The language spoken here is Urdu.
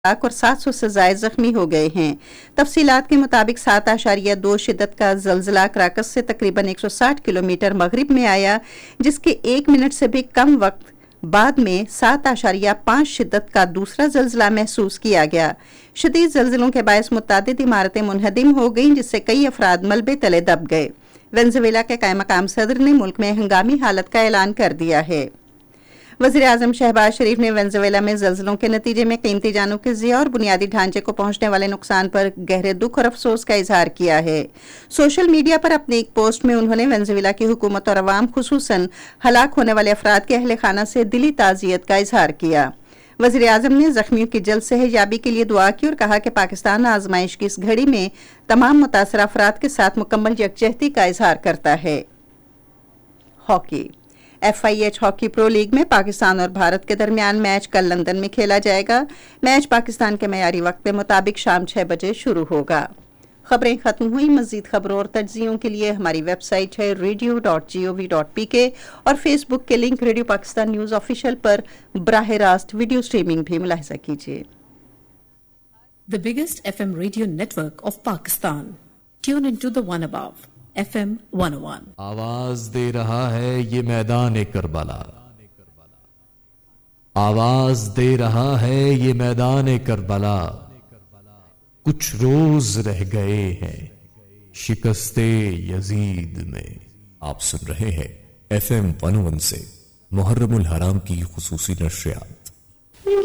اور 700 سے زائد زخمی ہو گئے ہیں۔ تفصیلات کے مطابق 7.2 شدت کا زلزلہ کراکس سے تقریباً 160 کلومیٹر مغرب میں آیا، جس کے 1 منٹ سے بھی کم وقت بعد میں 7.5 شدت کا دوسرا زلزلہ محسوس کیا گیا۔ شدید زلزلوں کے باعث متعدد عمارتیں منہدم ہو گئیں، جس سے کئی افراد ملبے تلے دب گئے۔ وینزویلا کے قائم مقام صدر نے ملک میں ہنگامی حالت کا اعلان کر دیا ہے۔ وزیر اعظم شہباز شریف نے وینزویلا میں زلزلوں کے نتیجے میں قیمتی جانوں کے ضیاع اور بنیادی ڈھانچے کو پہنچنے والے نقصان پر گہرے دکھ اور افسوس کا اظہار کیا ہے۔ سوشل میڈیا پر اپنے ایک پوسٹ میں انہوں نے وینزویلا کی حکومت اور عوام خصوصاً ہلاک ہونے والے افراد کے اہل خانہ سے دلی تعزیت کا اظہار کیا۔ وزیر اعظم نے زخمیوں کی جلد صحت یابی کے لیے دعا کی اور کہا کہ پاکستان آزمائش کی اس گھڑی میں تمام متاثرہ افراد کے ساتھ مکمل یکجہتی کا اظہار کرتا ہے۔ ہاکی FIH ہاکی پرو لیگ میں پاکستان اور بھارت کے درمیان میچ کل لندن میں کھیلا جائے گا۔ میچ پاکستان کے معیاری وقت کے مطابق شام 6 بجے شروع ہوگا۔ خبریں ختم ہوئی۔ مزید خبروں اور تجزیوں کے لیے ہماری ویب سائٹ ہے radio.gov.pk اور فیس بک کے link radio Pakistan news official پر براہ راست ویڈیو سٹریمنگ بھی ملاحظہ کیجیے۔ The biggest FM radio network of Pakistan. Tune into the one above. FM 101. آواز دے رہا ہے یہ میدان کربلا، آواز دے رہا ہے یہ میدان کربلا، کچھ روز رہ گئے ہیں شکست یزید میں۔ آپ سن رہے ہیں FM 101 سے محرم الحرام کی خصوصی نشریات۔